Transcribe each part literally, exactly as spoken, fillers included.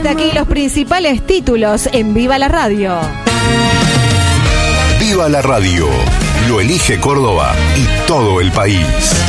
Hasta aquí los principales títulos en Viva la Radio. Viva la Radio. Lo elige Córdoba y todo el país.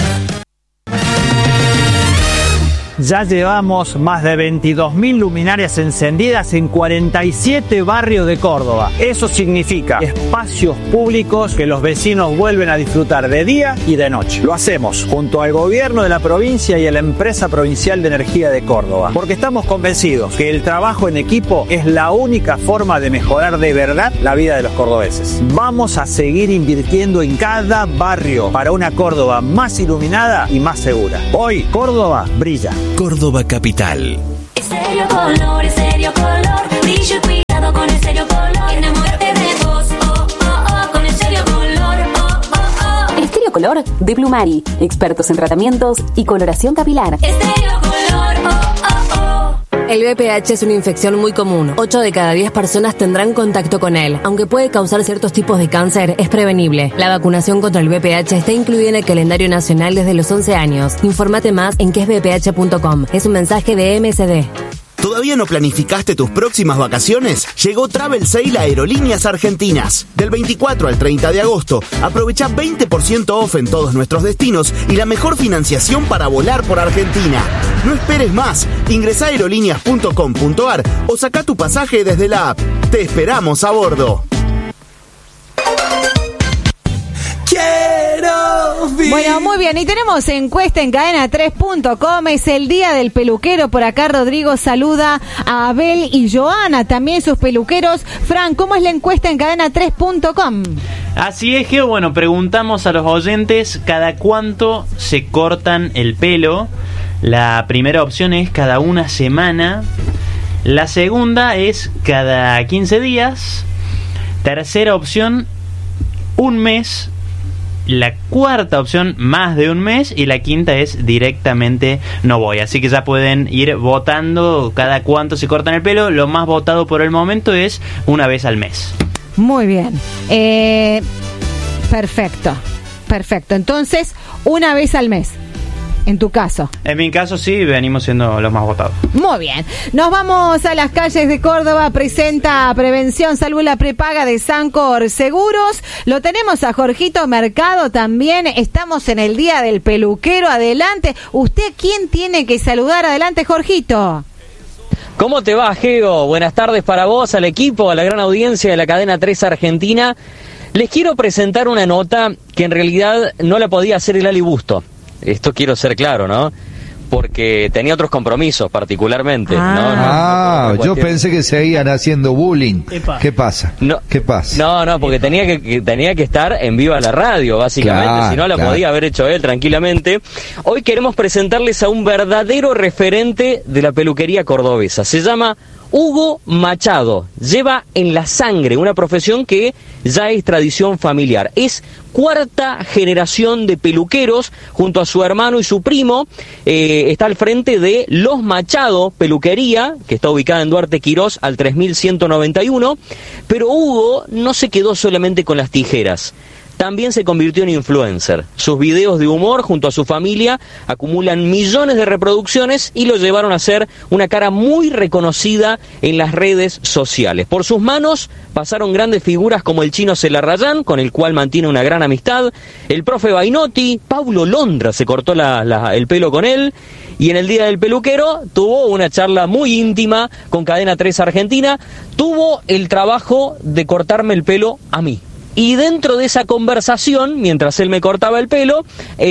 Ya llevamos más de veintidós mil luminarias encendidas en cuarenta y siete barrios de Córdoba. Eso significa espacios públicos que los vecinos vuelven a disfrutar de día y de noche. Lo hacemos junto al gobierno de la provincia y a la empresa provincial de energía de Córdoba, porque estamos convencidos que el trabajo en equipo es la única forma de mejorar de verdad la vida de los cordobeses. Vamos a seguir invirtiendo en cada barrio para una Córdoba más iluminada y más segura. Hoy Córdoba brilla. Córdoba Capital. Estéreo Color, Estéreo Color, brillo y cuidado con Estéreo Color. Enamórate de vos, oh, oh, oh, con Estéreo Color, oh, oh, oh. Estéreo Color de Plumari, expertos en tratamientos y coloración capilar. Estéreo Color, oh, oh, oh. El V P H es una infección muy común. ocho de cada diez personas tendrán contacto con él. Aunque puede causar ciertos tipos de cáncer, es prevenible. La vacunación contra el V P H está incluida en el calendario nacional desde los once años. Infórmate más en que es v p h punto com. Es un mensaje de M S D. ¿Todavía no planificaste tus próximas vacaciones? Llegó Travel Sale a Aerolíneas Argentinas. Del veinticuatro al treinta de agosto, aprovecha veinte por ciento off en todos nuestros destinos y la mejor financiación para volar por Argentina. No esperes más. Ingresá a aerolíneas punto com punto a r o saca tu pasaje desde la app. Te esperamos a bordo. Bueno, muy bien, y tenemos encuesta en cadena tres punto com, es el día del peluquero. Por acá Rodrigo saluda a Abel y Joana, también sus peluqueros. Fran, ¿cómo es la encuesta en cadena tres punto com? Así es, que bueno, preguntamos a los oyentes cada cuánto se cortan el pelo. La primera opción es cada una semana, la segunda es cada quince días, tercera opción un mes, la cuarta opción más de un mes y la quinta es directamente no voy. Así que ya pueden ir votando cada cuánto se cortan el pelo. Lo más votado por el momento es una vez al mes. Muy bien, eh, perfecto, perfecto. Entonces, una vez al mes. En tu caso. En mi caso sí, venimos siendo los más votados. Muy bien. Nos vamos a las calles de Córdoba. Presenta Prevención Salud la prepaga de Sancor Seguros. Lo tenemos a Jorgito Mercado también. Estamos en el día del peluquero. Adelante. ¿Usted quién tiene que saludar? Adelante, Jorgito. ¿Cómo te va, Geo? Buenas tardes para vos, al equipo, a la gran audiencia de la cadena tres Argentina. Les quiero presentar una nota que en realidad no la podía hacer el Ali Busto. Esto quiero ser claro, ¿no? Porque tenía otros compromisos particularmente. Ah, ¿no? No, ah no, no, yo pensé que seguían haciendo bullying. Epa. ¿Qué pasa? No, ¿Qué pasa? No, no, porque tenía que, que tenía que estar en Viva la Radio, básicamente. Claro, si no, la claro. podía haber hecho él tranquilamente. Hoy queremos presentarles a un verdadero referente de la peluquería cordobesa. Se llama Hugo Machado. Lleva en la sangre una profesión que ya es tradición familiar. Es cuarta generación de peluqueros, junto a su hermano y su primo. Eh, está al frente de Los Machado Peluquería, que está ubicada en Duarte Quirós al tres mil ciento noventa y uno. Pero Hugo no se quedó solamente con las tijeras. También se convirtió en influencer. Sus videos de humor junto a su familia acumulan millones de reproducciones y lo llevaron a ser una cara muy reconocida en las redes sociales. Por sus manos pasaron grandes figuras como el chino Celarrayán, con el cual mantiene una gran amistad, el profe Bainotti, Paulo Londra se cortó la, la, el pelo con él, y en el Día del Peluquero tuvo una charla muy íntima con Cadena tres Argentina, tuvo el trabajo de cortarme el pelo a mí. Y dentro de esa conversación, mientras él me cortaba el pelo,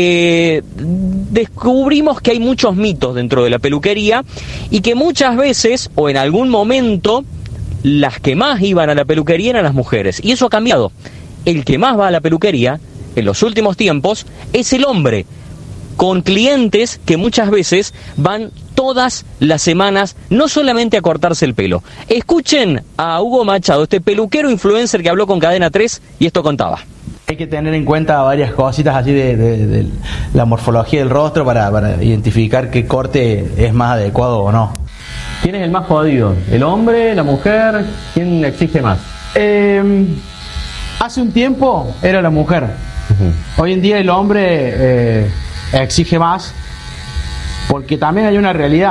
eh, descubrimos que hay muchos mitos dentro de la peluquería y que muchas veces, o en algún momento, las que más iban a la peluquería eran las mujeres. Y eso ha cambiado. El que más va a la peluquería, en los últimos tiempos, es el hombre, con clientes que muchas veces van todas las semanas, no solamente a cortarse el pelo. Escuchen a Hugo Machado, este peluquero influencer que habló con Cadena tres, y esto contaba. Hay que tener en cuenta varias cositas así de, de, de la morfología del rostro para, para identificar qué corte es más adecuado o no. ¿Quién es el más jodido? ¿El hombre? ¿La mujer? ¿Quién exige más? Eh, hace un tiempo era la mujer. Uh-huh. Hoy en día el hombre eh, exige más, porque también hay una realidad.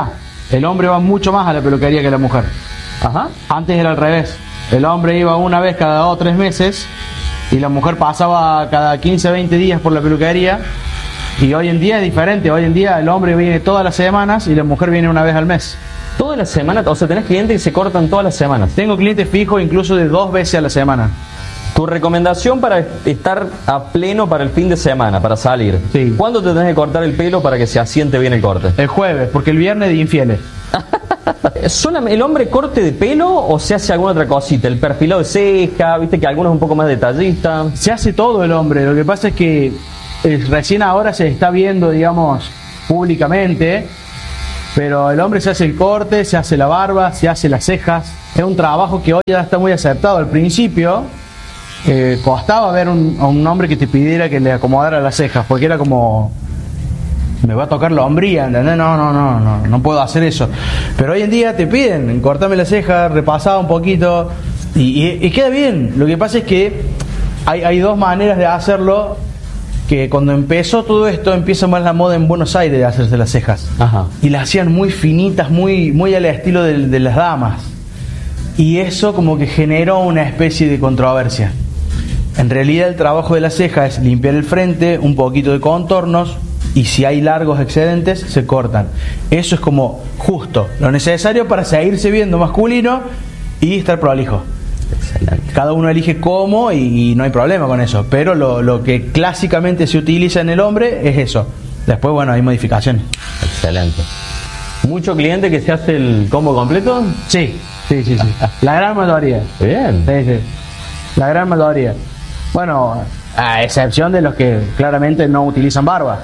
El hombre va mucho más a la peluquería que la mujer. Ajá. Antes era al revés. El hombre iba una vez cada dos o tres meses y la mujer pasaba cada quince, veinte días por la peluquería. Y hoy en día es diferente. Hoy en día el hombre viene todas las semanas y la mujer viene una vez al mes. Todas las semanas, o sea, tenés clientes que se cortan todas las semanas. Tengo clientes fijos incluso de dos veces a la semana. Tu recomendación para estar a pleno para el fin de semana, para salir. Sí. ¿Cuándo te tenés que cortar el pelo para que se asiente bien el corte? El jueves, porque el viernes de infieles. ¿Solamente el hombre corte de pelo o se hace alguna otra cosita? El perfilado de ceja, viste que algunos es un poco más detallista. Se hace todo el hombre. Lo que pasa es que eh, recién ahora se está viendo, digamos, públicamente. Pero el hombre se hace el corte, se hace la barba, se hace las cejas. Es un trabajo que hoy ya está muy aceptado. Al principio eh, costaba ver un, a un hombre que te pidiera que le acomodara las cejas, porque era como, me va a tocar la hombría, ¿entendés? No, no, no, no, no puedo hacer eso. Pero hoy en día te piden, cortame las cejas, repasaba un poquito y, y, y queda bien. Lo que pasa es que hay, hay dos maneras de hacerlo. Que cuando empezó todo esto, empieza más la moda en Buenos Aires de hacerse las cejas. Ajá. Y las hacían muy finitas, muy, muy al estilo de, de las damas. Y eso como que generó una especie de controversia. En realidad el trabajo de la ceja es limpiar el frente, un poquito de contornos, y si hay largos excedentes, se cortan. Eso es como justo, lo necesario para seguirse viendo masculino y estar prolijo. Excelente. Cada uno elige cómo y, y no hay problema con eso, pero lo, lo que clásicamente se utiliza en el hombre es eso. Después, bueno, hay modificaciones. Excelente. ¿Mucho cliente que se hace el combo completo? Sí, sí, sí, sí. La gran mayoría. Bien. Sí, sí. La gran mayoría. Bueno, a excepción de los que claramente no utilizan barba.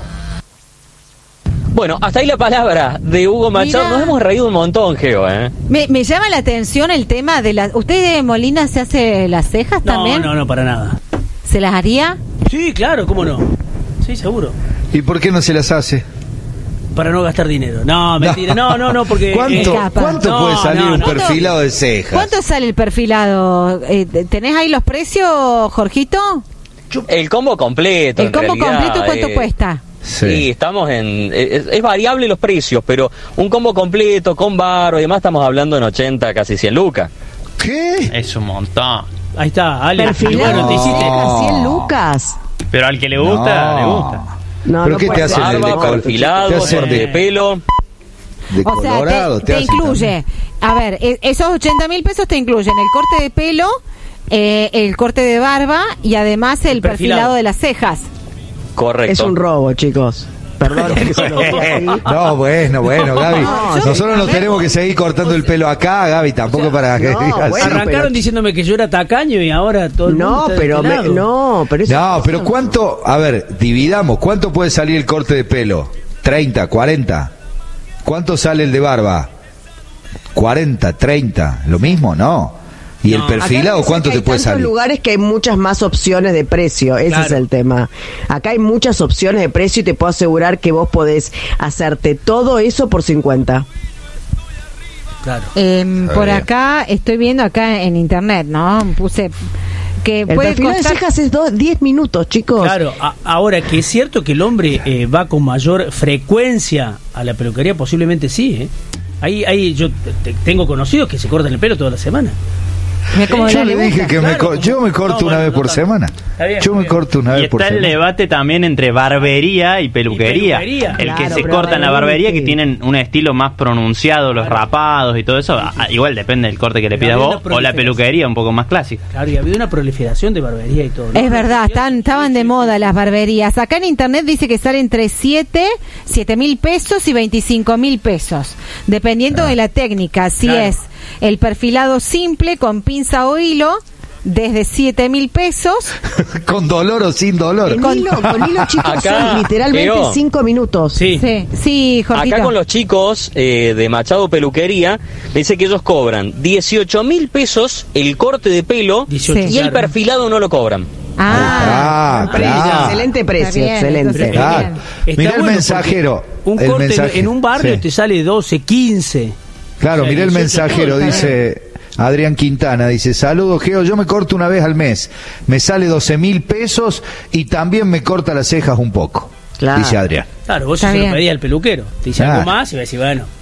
Bueno, hasta ahí la palabra de Hugo Machado. Mira. Nos hemos reído un montón, Geo, ¿eh? Me, me llama la atención el tema de las... ¿Usted de Molina se hace las cejas No, también? no, no, para nada. ¿Se las haría? Sí, claro, ¿cómo no? Sí, seguro. ¿Y por qué no se las hace? Para no gastar dinero. No, mentira. No, no, no, porque... ¿Cuánto, Escapa. ¿cuánto No, puede salir no, un no. perfilado de cejas? ¿Cuánto sale el perfilado? Eh, ¿Tenés ahí los precios, Jorgito? El combo completo. ¿El en combo realidad, completo cuánto eh, cuesta? Sí. Sí, estamos en... Es, es variable los precios, pero un combo completo, con barro y demás, estamos hablando en ochenta, casi cien lucas. ¿Qué? Es un montón. Ahí está, Ale. Perfilado Bueno, te hiciste... No. cien lucas. Pero al que le gusta, No. le gusta. No, ¿Pero no qué te puede hace ser. el de Barba, col- perfilado, te hacen corte de pelo. De O sea, colorado, te, te hacen incluye, a ver, e- esos ochenta mil pesos te incluyen el corte de pelo, eh, el corte de barba y además el, El perfilado. perfilado de las cejas. Correcto. Es un robo, chicos. Perdón que se lo diga así. también. No, bueno, bueno, Gaby. No, Nosotros nos tenemos que seguir cortando el pelo acá, Gaby, tampoco para que no, digas. bueno, Arrancaron pero- diciéndome que yo era tacaño y ahora todo el mundo No, está de pero este me- lado. no, pero eso- No, pero ¿cuánto? A ver, dividamos. ¿Cuánto puede salir el corte de pelo? ¿treinta, cuarenta? ¿Cuánto sale el de barba? ¿cuarenta, treinta? ¿Lo mismo? No. ¿Y el No. perfilado Acá cuánto que te hay puede tantos salir? lugares que hay muchas más opciones de precio, ese Claro. es el tema. Acá hay muchas opciones de precio y te puedo asegurar que vos podés hacerte todo eso por cincuenta. Claro. Eh, Está por bien. acá, estoy viendo acá en internet, ¿no? Puse que El puede perfilado costar... de cejas es dos- diez minutos, chicos. Claro, a- ahora que es cierto que el hombre eh, va con mayor frecuencia a la peluquería, posiblemente sí, ¿eh? Ahí, ahí yo te- tengo conocidos que se cortan el pelo toda la semana. Mira cómo Yo ya le le dije gusta. que me Claro, cor- yo me corto no, una bueno, vez no por tanto. semana. Está bien, Yo muy me bien. corto una Y vez por está el semana. debate también entre barbería y peluquería. Y peluquería. El que Claro, se pero corta en la barbería, que sí. tienen un estilo más pronunciado, los rapados y todo eso. a- Igual depende del corte que le Pero pidas había vos. una O la proliferación. peluquería un poco más clásica. Claro, y había una proliferación de barbería y todo, ¿no? Es verdad, están, estaban de moda las barberías. Acá en internet dice que sale entre siete, siete mil pesos y veinticinco mil pesos, dependiendo de la técnica. Si Claro. es el perfilado simple con pinza o hilo, desde siete mil pesos. ¿Con dolor o sin dolor? Con hilo, con hilo, chicos, Acá, son literalmente Leo. cinco minutos. Sí. Sí, sí, Jorgito. Acá con los chicos eh, de Machado Peluquería, dice que ellos cobran dieciocho mil pesos el corte de pelo dieciocho, y el claro. perfilado no lo cobran. Ah, Ah, claro. Excelente precio, Está bien, excelente. entonces- Claro. Está Mirá el bueno mensajero. porque Un el corte en- mensaje- en un barrio sí. te sale doce, quince. Claro, O sea, mirá el dieciocho mensajero, todo, dice Adrián Quintana, dice, saludos Geo, yo me corto una vez al mes, me sale doce mil pesos y también me corta las cejas un poco, Claro. dice Adrián. Claro, vos Está se lo bien. pedías al peluquero. Te dice Claro. algo más y vas a decir, bueno.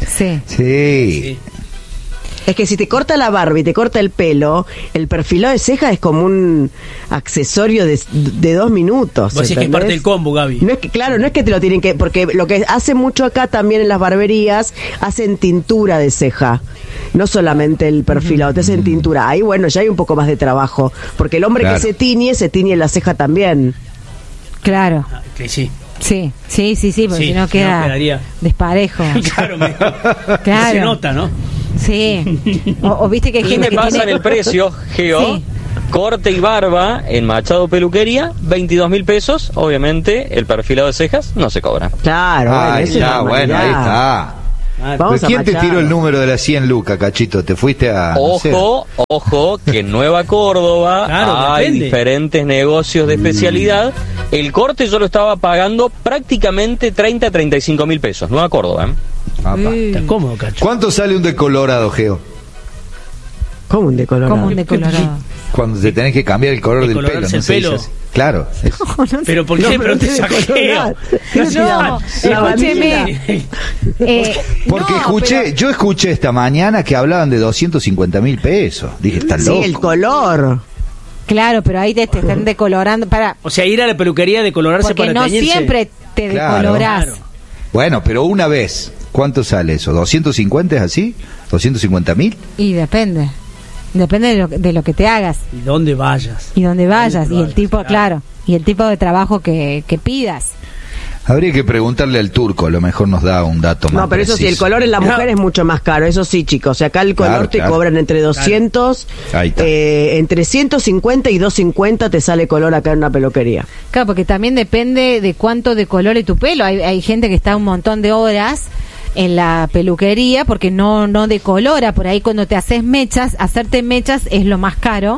Sí. Sí. Es que si te corta la barba y te corta el pelo, el perfilado de ceja es como un accesorio de, de dos minutos. Vos decís que es parte del combo, Gaby. No es que, claro, no es que te lo tienen que... Porque lo que hace mucho acá también en las barberías, hacen tintura de ceja. No solamente el perfilado, te hacen tintura. Ahí, bueno, ya hay un poco más de trabajo. Porque el hombre Claro. que se tiñe, se tiñe la ceja también. Claro. Ah, que sí. Sí, sí, sí, sí, porque Sí, si no si no queda quedaría- desparejo. Claro, me- Claro. se nota, ¿no? Sí. O, o viste que hay Y gente me que pasan tiene... el precio, Geo. Sí. Corte y barba en Machado Peluquería, veintidós mil pesos. Obviamente, el perfilado de cejas no se cobra. Claro, bueno, Ahí eso es está, una bueno, ahí humanidad. está. Vamos ¿Pero a quién te Machado. tiró el número de las cien lucas, Cachito? ¿Te fuiste a...? no sé? Ojo, ojo, que en Nueva Córdoba Claro, hay depende. diferentes negocios de especialidad. El corte yo lo estaba pagando prácticamente treinta a treinta y cinco mil pesos. Nueva Córdoba, ¿eh? Papá. Está cómodo, Cacho. ¿Cuánto sale un decolorado, Geo? ¿Cómo un decolorado? Como un decolorado. Cuando te tenés que cambiar el color del pelo. Decolorarse ¿no el se dice pelo. así? Claro. es- Pero ¿por No, qué? pero Pero te te saqueo. decolorás. No, escúcheme. Eh, Porque no, escuché, pero- yo escuché esta mañana que hablaban de doscientos cincuenta mil pesos. Dije, está Sí, loco. el color. Claro, pero ahí te, te están decolorando. Para, O sea, ir a la peluquería, decolorarse porque para no teñirse. siempre te Claro. decolorás. Claro. Bueno, pero una vez. ¿Cuánto sale eso? ¿doscientos cincuenta es así? ¿doscientos cincuenta mil? Y depende. Depende de lo, de lo que te hagas ¿Y dónde vayas? y dónde vayas Dónde y el vayas, tipo, claro. claro, y el tipo de trabajo que, que pidas. Habría que preguntarle al turco, a lo mejor nos da un dato más No, pero eso sí, el preciso. color en la mujer es mucho más caro, eso sí, chicos. O sea, acá el color Claro, te claro. cobran entre doscientos, Ahí está. eh, entre ciento cincuenta y doscientos cincuenta te sale color acá en una peluquería. Claro, porque también depende de cuánto decolore tu pelo. Hay, hay gente que está un montón de horas en la peluquería porque no no decolora. Por ahí cuando te haces mechas, hacerte mechas es lo más caro.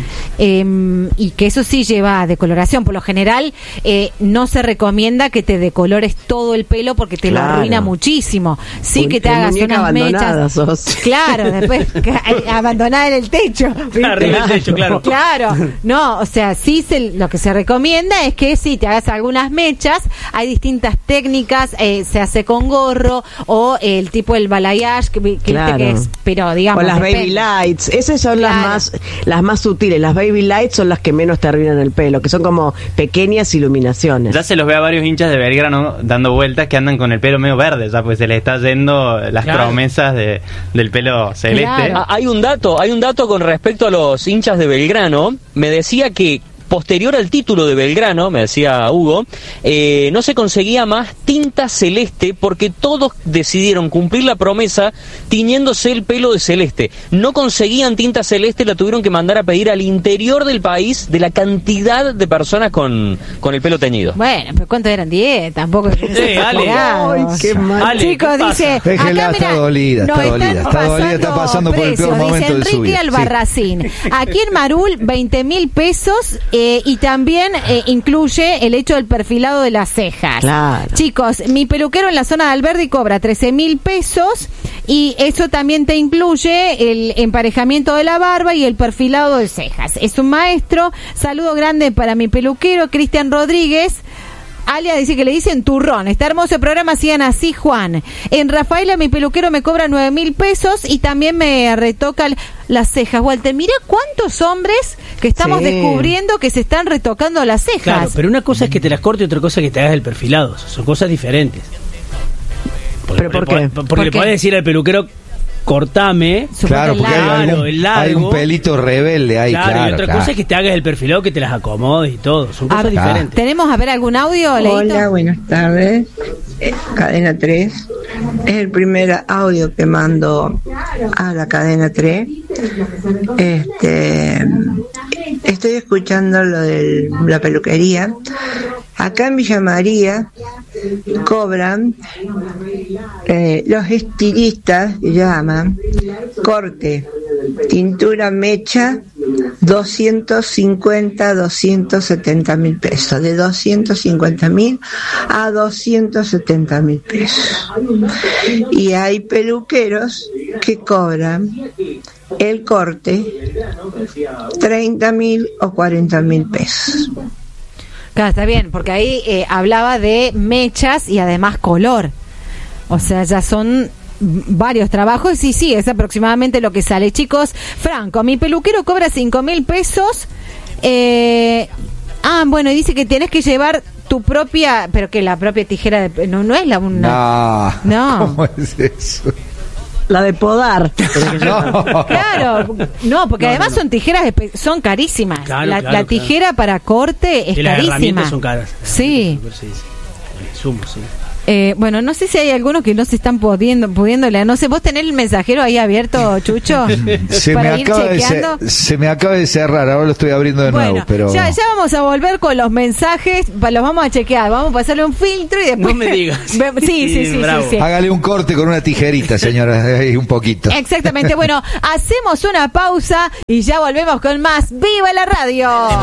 Eh, y que eso sí lleva decoloración. Por lo general eh, no se recomienda que te decolores todo el pelo porque te Claro. lo arruina muchísimo. Sí, Un- que te un hagas muñeca unas abandonada mechas. sos. Claro, después que- abandonada en el techo. ¿viste? Arriba del techo, claro. Claro, no, o sea, sí se, lo que se recomienda es que sí te hagas algunas mechas. Hay distintas técnicas, eh, se hace con gorro o eh, el tipo el balayage que, vi- que Claro. viste que es, pero digamos O las depende. baby lights, esas son las Claro. más las más sutiles. Las baby lights son las que menos te arruinan el pelo, que son como pequeñas iluminaciones. Ya se los ve a varios hinchas de Belgrano dando vueltas que andan con el pelo medio verde, ya pues se les está yendo las Claro. promesas de, del pelo celeste. Ah, hay un dato, hay un dato con respecto a los hinchas de Belgrano. Me decía que posterior al título de Belgrano, me decía Hugo, eh, no se conseguía más tinta celeste porque todos decidieron cumplir la promesa tiñéndose el pelo de celeste. No conseguían tinta celeste, la tuvieron que mandar a pedir al interior del país de la cantidad de personas con, con el pelo teñido. Bueno, pero ¿cuánto eran? diez, tampoco. Sí, Ale. Ay, qué mal. Ale, Chicos, ¿qué pasa? dice. Déjela, acá, está mirá, dolida, nos está están dolida, está dolida, está pasando por el peor precios. momento Dice de su Enrique vida. Albarracín. Aquí en Marul, veinte mil pesos eh, y también eh, incluye el hecho del perfilado de las cejas. Claro. Chicos, mi peluquero en la zona de Alberdi cobra trece mil pesos y eso también te incluye el emparejamiento de la barba y el perfilado de cejas. Es un maestro. Saludo grande para mi peluquero, Cristian Rodríguez. Alia dice que le dicen turrón. Está hermoso el programa, sigan así, Juan. En Rafaela, mi peluquero me cobra nueve mil pesos y también me retoca l- las cejas. Walter, mira cuántos hombres que estamos Sí. descubriendo que se están retocando las cejas. Claro, pero una cosa es que te las corte y otra cosa es que te hagas el perfilado. Son cosas diferentes. Porque, ¿Pero por qué? Porque ¿Por le qué? podés decir al peluquero, cortame. Claro, porque hay, Claro, algún- el largo. hay un pelito rebelde ahí, Claro, claro. y otra claro. cosa es que te hagas el perfilado, que te las acomodes y todo. Son A cosas ver, diferentes. ¿tenemos a ver algún audio, Leito? Hola, buenas tardes. Eh, Cadena tres. Es el primer audio que mando a la cadena tres. Este, estoy escuchando lo de la peluquería. Acá en Villa María cobran eh, los estilistas, que llaman, corte, tintura, mecha, doscientos cincuenta, doscientos setenta mil pesos, de doscientos cincuenta mil a doscientos setenta mil pesos. Y hay peluqueros que cobran el corte treinta mil o cuarenta mil pesos. Claro, está bien, porque ahí eh, hablaba de mechas y además color. O sea, ya son varios trabajos y sí, es aproximadamente lo que sale. Chicos, Franco, mi peluquero cobra cinco mil pesos. Eh, ah, bueno, y dice que tienes que llevar tu propia, pero que la propia tijera de, no, no es la una. No. No. ¿Cómo es eso? La de podar. No. Claro, no, porque No, además no, no. son tijeras espe- son carísimas. Claro, la, claro, la tijera claro. para corte es Y las carísima. herramientas son caras. Sí. Sí, sí. Sumo, sí. Eh, bueno, no sé si hay algunos que no se están pudiendo, pudiéndole. No sé, ¿vos tenés el mensajero ahí abierto, Chucho? Se me, para ir acaba de chequeando. cer- se me acaba de cerrar, ahora lo estoy abriendo de Bueno, nuevo, pero ya, ya vamos a volver con los mensajes, pa- los vamos a chequear, vamos a pasarle un filtro y después... No me digas. Ve- Sí, sí, sí, sí, Bravo. sí. hágale un corte con una tijerita, señora, ahí un poquito. Exactamente, bueno, hacemos una pausa y ya volvemos con más ¡Viva la Radio!